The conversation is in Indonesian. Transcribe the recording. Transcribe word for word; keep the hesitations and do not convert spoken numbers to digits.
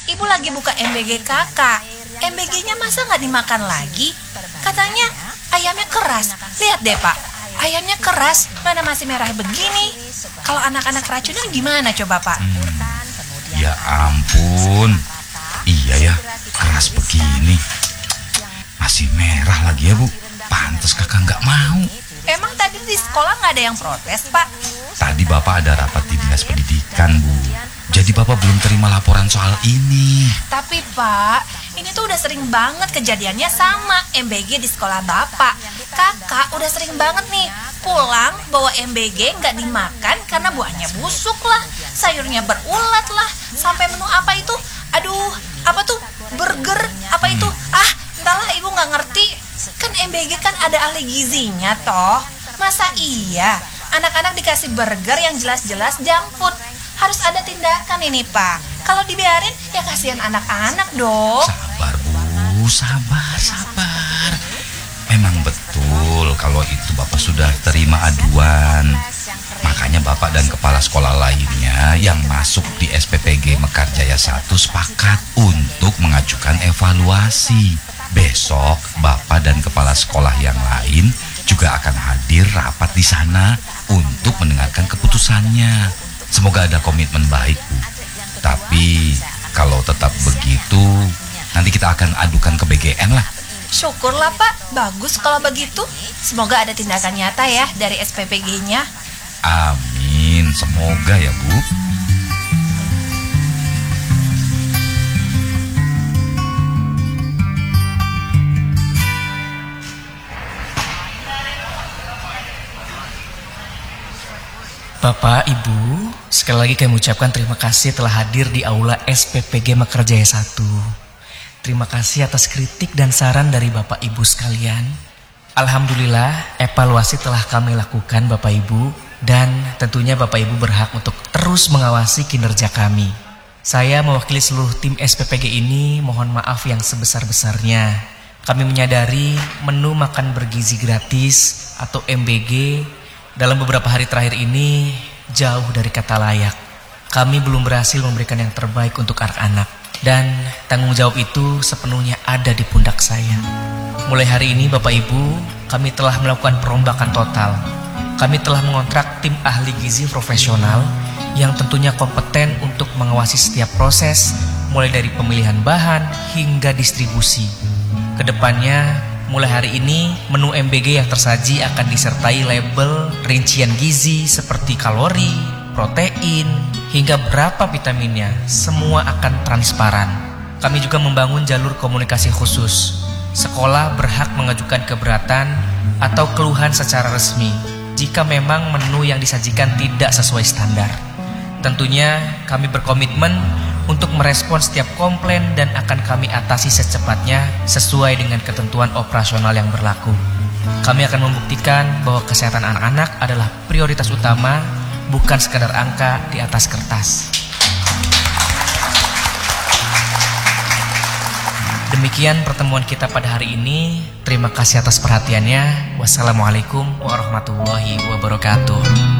Ibu lagi buka M B G kakak. M B G-nya masa nggak dimakan lagi? Katanya ayamnya keras. Lihat deh Pak, ayamnya keras, mana masih merah begini. Kalau anak-anak keracunan gimana coba Pak? Hmm, ya ampun. Iya ya, keras begini. Masih merah lagi ya Bu. Pantes kakak nggak mau. Emang tadi di sekolah nggak ada yang protes Pak? Tadi Bapak ada rapat di Dinas Pendidikan Bu. Jadi Bapak belum terima laporan soal ini. Tapi Pak, ini tuh udah sering banget kejadiannya sama M B G di sekolah Bapak. Kakak udah sering banget nih pulang bawa M B G nggak dimakan karena buahnya busuk lah, sayurnya berulat lah, sampai menu apa itu? Aduh, apa tuh? Burger, apa itu? Ah, entahlah ibu nggak ngerti. Kan M B G kan ada ahli gizinya toh. Masa iya anak-anak dikasih burger yang jelas-jelas junk food? Harus ada tindakan ini Pak. Kalau dibiarin ya kasihan anak-anak dong. Sabar Bu, sabar, sabar. Memang betul kalau itu Bapak sudah terima aduan. Makanya Bapak dan kepala sekolah lainnya yang masuk di S P P G Mekarjaya satu sepakat untuk mengajukan evaluasi. Besok Bapak dan kepala sekolah yang lain juga akan hadir rapat di sana untuk mendengarkan keputusannya. Semoga ada komitmen baik Bu. Tapi kalau tetap begitu, nanti kita akan adukan ke B G N lah. Syukurlah Pak, bagus kalau begitu. Semoga ada tindakan nyata ya dari S P P G-nya. Amin, semoga ya Bu. Bapak, Ibu, sekali lagi kami ucapkan terima kasih telah hadir di Aula S P P G Mekarjaya satu. Terima kasih atas kritik dan saran dari Bapak Ibu sekalian. Alhamdulillah, evaluasi telah kami lakukan Bapak Ibu, dan tentunya Bapak Ibu berhak untuk terus mengawasi kinerja kami. Saya mewakili seluruh tim S P P G ini mohon maaf yang sebesar-besarnya. Kami menyadari menu makan bergizi gratis atau M B G dalam beberapa hari terakhir ini jauh dari kata layak. Kami belum berhasil memberikan yang terbaik untuk anak-anak, dan tanggung jawab itu sepenuhnya ada di pundak saya. Mulai hari ini Bapak Ibu, kami telah melakukan perombakan total. Kami telah mengontrak tim ahli gizi profesional yang tentunya kompeten untuk mengawasi setiap proses, mulai dari pemilihan bahan hingga distribusi. Kedepannya, mulai hari ini, menu M B G yang tersaji akan disertai label rincian gizi seperti kalori, protein, hingga berapa vitaminnya. Semua akan transparan. Kami juga membangun jalur komunikasi khusus. Sekolah berhak mengajukan keberatan atau keluhan secara resmi jika memang menu yang disajikan tidak sesuai standar. Tentunya kami berkomitmen untuk merespon setiap komplain dan akan kami atasi secepatnya sesuai dengan ketentuan operasional yang berlaku. Kami akan membuktikan bahwa kesehatan anak-anak adalah prioritas utama, bukan sekadar angka di atas kertas. Demikian pertemuan kita pada hari ini. Terima kasih atas perhatiannya. Wassalamualaikum warahmatullahi wabarakatuh.